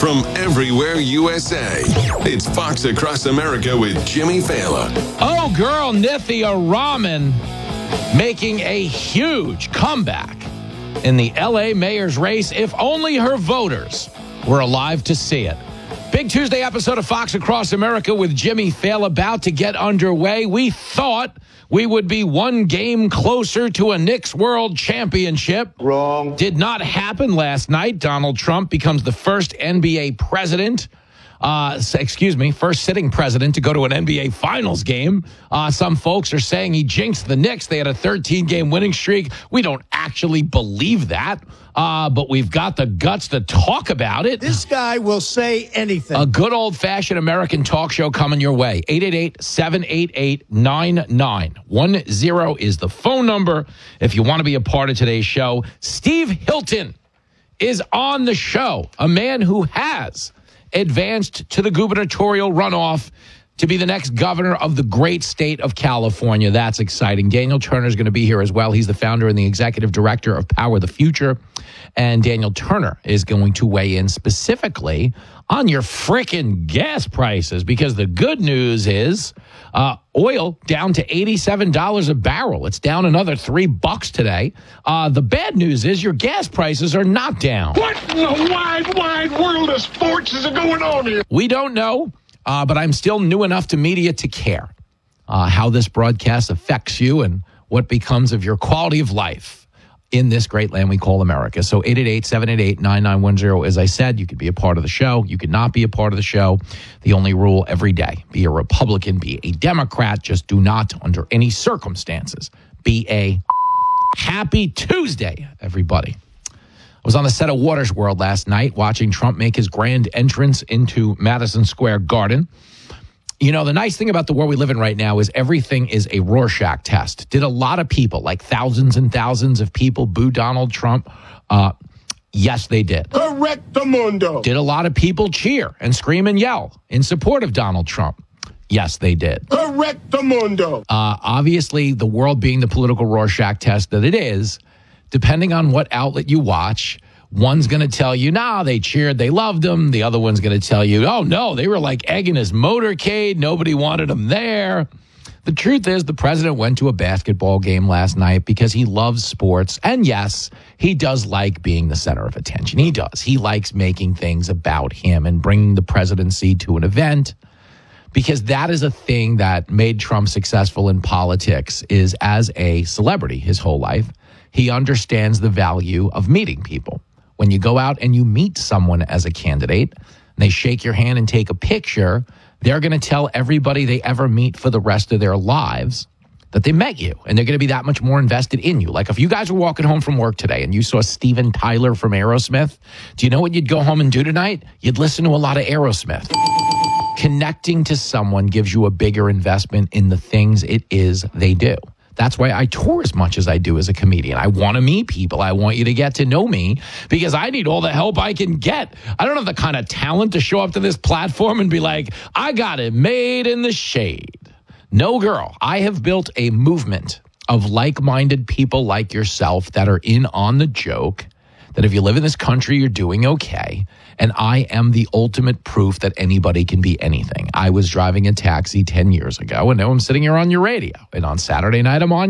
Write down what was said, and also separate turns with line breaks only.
from everywhere USA. It's Fox Across America with Jimmy Fallon.
Oh, girl, Nithya Raman making a huge comeback in the L.A. mayor's race. If only her voters were alive to see it. Big Tuesday episode of Fox Across America with Jimmy Fallon about to get underway. We thought we would be one game closer to a Knicks World Championship.
Wrong.
Did not happen last night. Donald Trump becomes the first NBA president. First sitting president to go to an NBA Finals game. Some folks are saying he jinxed the Knicks. They had a 13-game winning streak. We don't actually believe that, but we've got the guts to talk about it.
This guy will say anything.
A good old-fashioned American talk show coming your way. 888-788-9910 is the phone number if you want to be a part of today's show. Steve Hilton is on the show, a man who has advanced to the gubernatorial runoff to be the next governor of the great state of California. That's exciting. Daniel Turner is going to be here as well. He's the founder and the executive director of Power the Future. And Daniel Turner is going to weigh in specifically on your frickin' gas prices, because the good news is oil down to $87 a barrel. It's down another $3 today. The bad news is your gas prices are not down.
What in the wide, wide world of sports is going on here?
We don't know, but I'm still new enough to media to care how this broadcast affects you and what becomes of your quality of life in this great land we call America. So 888-788-9910. As I said, you could be a part of the show. You could not be a part of the show. The only rule every day, be a Republican, be a Democrat, just do not, under any circumstances, be a happy Tuesday, everybody. I was on the set of Water's World last night watching Trump make his grand entrance into Madison Square Garden. You know, the nice thing about the world we live in right now is everything is a Rorschach test. Did a lot of people, like thousands and thousands of people, boo Donald Trump? Yes, they did.
Correctamundo.
Did a lot of people cheer and scream and yell in support of Donald Trump? Yes, they did.
Correctamundo.
Obviously, the world being the political Rorschach test that it is, depending on what outlet you watch, one's going to tell you, nah, they cheered, they loved him. The other one's going to tell you, oh, no, they were like egging his motorcade. Nobody wanted him there. The truth is the president went to a basketball game last night because he loves sports. And yes, he does like being the center of attention. He does. He likes making things about him and bringing the presidency to an event, because that is a thing that made Trump successful in politics, is as a celebrity his whole life, he understands the value of meeting people. When you go out and you meet someone as a candidate, and they shake your hand and take a picture, they're going to tell everybody they ever meet for the rest of their lives that they met you, and they're going to be that much more invested in you. Like if you guys were walking home from work today and you saw Steven Tyler from Aerosmith, do you know what you'd go home and do tonight? You'd listen to a lot of Aerosmith. Connecting to someone gives you a bigger investment in the things it is they do. That's why I tour as much as I do as a comedian. I want to meet people. I want you to get to know me because I need all the help I can get. I don't have the kind of talent to show up to this platform and be like, I got it made in the shade. No, girl. I have built a movement of like-minded people like yourself that are in on the joke, that if you live in this country, you're doing okay. And I am the ultimate proof that anybody can be anything. I was driving a taxi 10 years ago, and now I'm sitting here on your radio. And on Saturday night, I'm on